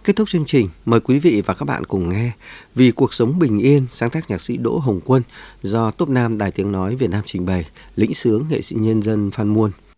Kết thúc chương trình, mời quý vị và các bạn cùng nghe Vì cuộc sống bình yên, sáng tác nhạc sĩ Đỗ Hồng Quân do Tốp Nam Đài Tiếng Nói Việt Nam trình bày, lĩnh xướng nghệ sĩ nhân dân Phan Muôn.